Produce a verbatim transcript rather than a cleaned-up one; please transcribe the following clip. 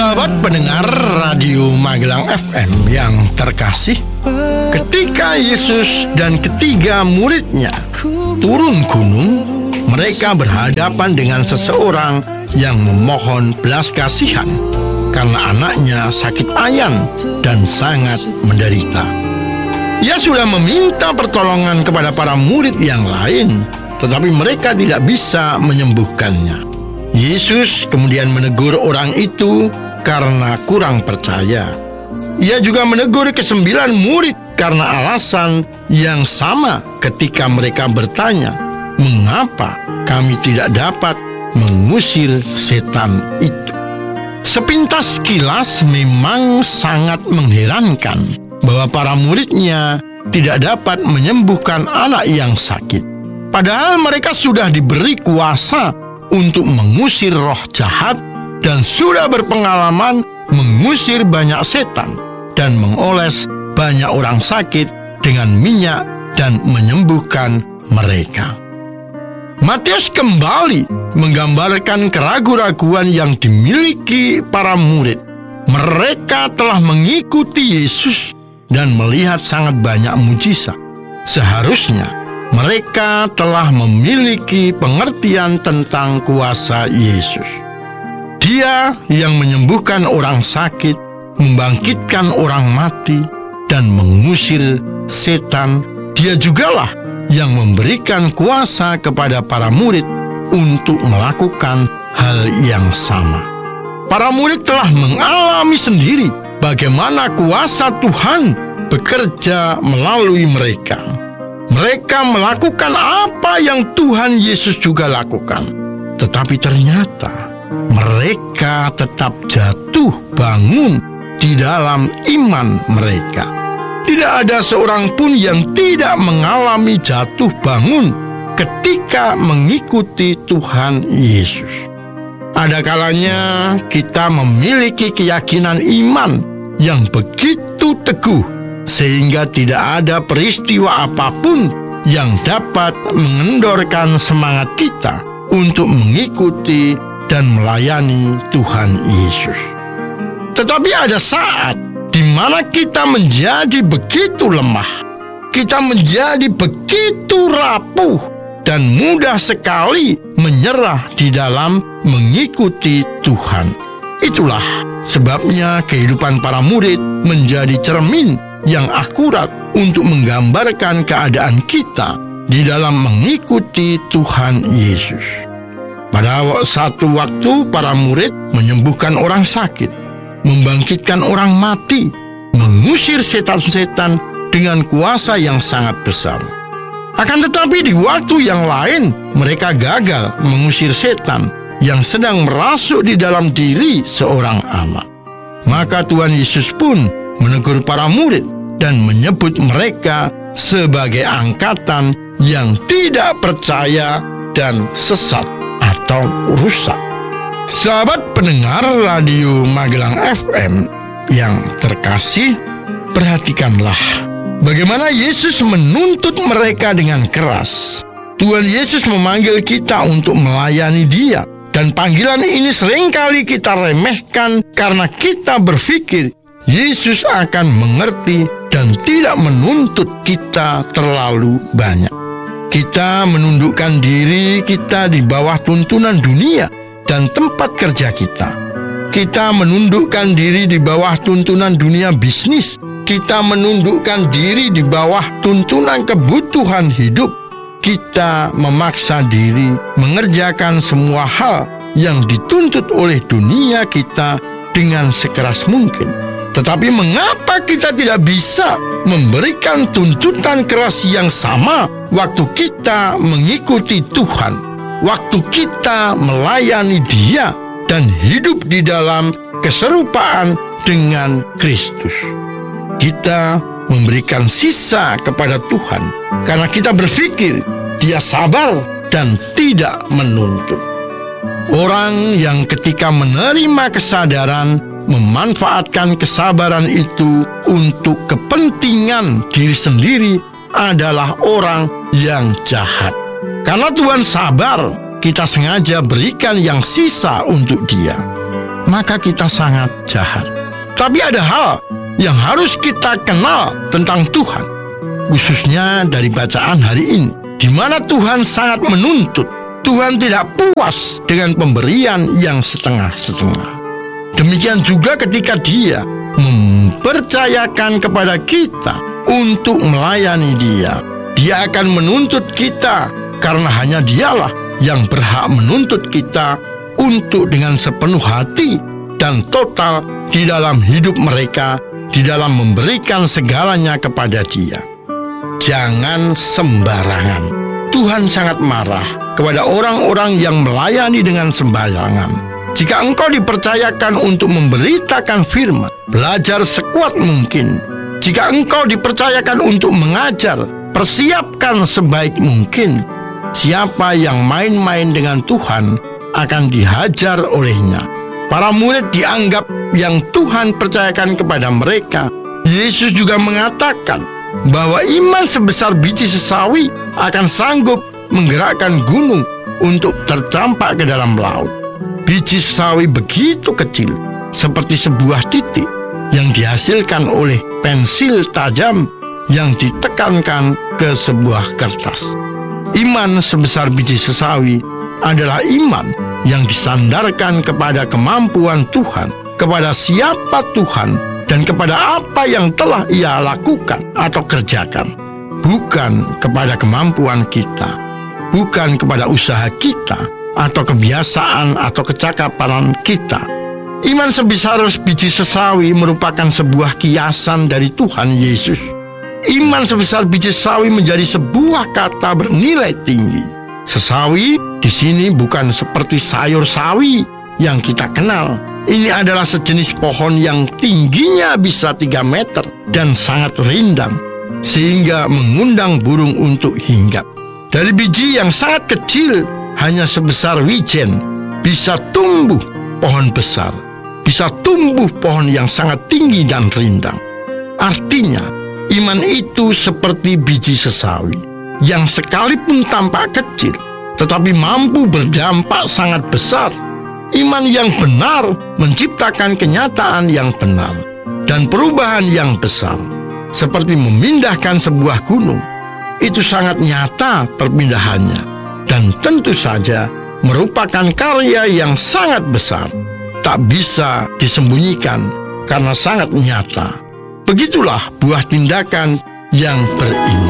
Sahabat pendengar Radio Magelang F M yang terkasih, ketika Yesus dan ketiga muridnya turun gunung, mereka berhadapan dengan seseorang yang memohon belas kasihan karena anaknya sakit ayan dan sangat menderita. Ia sudah meminta pertolongan kepada para murid yang lain, tetapi mereka tidak bisa menyembuhkannya. Yesus kemudian menegur orang itu karena kurang percaya. Ia juga menegur kesembilan murid karena alasan yang sama ketika mereka bertanya, "Mengapa kami tidak dapat mengusir setan itu?" Sepintas kilas memang sangat mengherankan bahwa para muridnya tidak dapat menyembuhkan anak yang sakit. Padahal mereka sudah diberi kuasa untuk mengusir roh jahat dan sudah berpengalaman mengusir banyak setan dan mengoles banyak orang sakit dengan minyak dan menyembuhkan mereka. Matius kembali menggambarkan keraguan-raguan yang dimiliki para murid. Mereka telah mengikuti Yesus dan melihat sangat banyak mujizat. Seharusnya mereka telah memiliki pengertian tentang kuasa Yesus. Dia yang menyembuhkan orang sakit, membangkitkan orang mati, dan mengusir setan. Dia jugalah yang memberikan kuasa kepada para murid untuk melakukan hal yang sama. Para murid telah mengalami sendiri bagaimana kuasa Tuhan bekerja melalui mereka. Mereka melakukan apa yang Tuhan Yesus juga lakukan. Tetapi ternyata mereka tetap jatuh bangun di dalam iman mereka. Tidak ada seorang pun yang tidak mengalami jatuh bangun ketika mengikuti Tuhan Yesus. Ada kalanya kita memiliki keyakinan iman yang begitu teguh sehingga tidak ada peristiwa apapun yang dapat mengendorkan semangat kita untuk mengikuti dan melayani Tuhan Yesus. Tetapi ada saat di mana kita menjadi begitu lemah, kita menjadi begitu rapuh dan mudah sekali menyerah di dalam mengikuti Tuhan. Itulah sebabnya kehidupan para murid menjadi cermin yang akurat untuk menggambarkan keadaan kita di dalam mengikuti Tuhan Yesus. Pada satu waktu para murid menyembuhkan orang sakit, membangkitkan orang mati, mengusir setan-setan dengan kuasa yang sangat besar. Akan tetapi di waktu yang lain mereka gagal mengusir setan yang sedang merasuk di dalam diri seorang anak. Maka Tuhan Yesus pun menegur para murid dan menyebut mereka sebagai angkatan yang tidak percaya dan sesat atau rusak. Sahabat pendengar Radio Magelang F M yang terkasih, perhatikanlah bagaimana Yesus menuntut mereka dengan keras. Tuhan Yesus memanggil kita untuk melayani Dia, dan panggilan ini seringkali kita remehkan karena kita berpikir Yesus akan mengerti dan tidak menuntut kita terlalu banyak. Kita menundukkan diri kita di bawah tuntunan dunia dan tempat kerja kita. Kita menundukkan diri di bawah tuntunan dunia bisnis. Kita menundukkan diri di bawah tuntunan kebutuhan hidup. Kita memaksa diri mengerjakan semua hal yang dituntut oleh dunia kita dengan sekeras mungkin. Tetapi mengapa kita tidak bisa memberikan tuntutan keras yang sama waktu kita mengikuti Tuhan, waktu kita melayani Dia dan hidup di dalam keserupaan dengan Kristus? Kita memberikan sisa kepada Tuhan karena kita berpikir Dia sabar dan tidak menuntut. Orang yang ketika menerima kesadaran memanfaatkan kesabaran itu untuk kepentingan diri sendiri adalah orang yang jahat. Karena Tuhan sabar, kita sengaja berikan yang sisa untuk Dia. maka kita sangat jahat. Tapi ada hal yang harus kita kenal tentang Tuhan, khususnya dari bacaan hari ini, di mana Tuhan sangat menuntut. Tuhan tidak puas dengan pemberian yang setengah-setengah. Demikian juga ketika Dia mempercayakan kepada kita untuk melayani Dia. Dia akan menuntut kita, karena hanya Dialah yang berhak menuntut kita untuk dengan sepenuh hati dan total di dalam hidup mereka, di dalam memberikan segalanya kepada Dia. Jangan sembarangan. Tuhan sangat marah kepada orang-orang yang melayani dengan sembarangan. Jika engkau dipercayakan untuk memberitakan firman, belajar sekuat mungkin. Jika engkau dipercayakan untuk mengajar, persiapkan sebaik mungkin. Siapa yang main-main dengan Tuhan akan dihajar olehnya. Para murid dianggap yang Tuhan percayakan kepada mereka. Yesus juga mengatakan bahwa iman sebesar biji sesawi akan sanggup menggerakkan gunung untuk tercampak ke dalam laut. Biji sesawi begitu kecil, seperti sebuah titik yang dihasilkan oleh pensil tajam yang ditekankan ke sebuah kertas. Iman sebesar biji sesawi adalah iman yang disandarkan kepada kemampuan Tuhan, kepada siapa Tuhan, dan kepada apa yang telah Ia lakukan atau kerjakan. Bukan kepada kemampuan kita, bukan kepada usaha kita, atau kebiasaan atau kecakapan kita. Iman sebesar biji sesawi merupakan sebuah kiasan dari Tuhan Yesus. Iman sebesar biji sesawi menjadi sebuah kata bernilai tinggi. Sesawi di sini bukan seperti sayur sawi yang kita kenal. Ini adalah sejenis pohon yang tingginya bisa tiga meter dan sangat rindang, sehingga mengundang burung untuk hinggap. Dari biji yang sangat kecil, hanya sebesar wijen, bisa tumbuh pohon besar, bisa tumbuh pohon yang sangat tinggi dan rindang. Artinya, iman itu seperti biji sesawi, yang sekalipun tampak kecil, tetapi mampu berdampak sangat besar. Iman yang benar menciptakan kenyataan yang benar dan perubahan yang besar, seperti memindahkan sebuah gunung. Itu sangat nyata perpindahannya, dan tentu saja merupakan karya yang sangat besar, tak bisa disembunyikan karena sangat nyata. Begitulah buah tindakan yang beriman.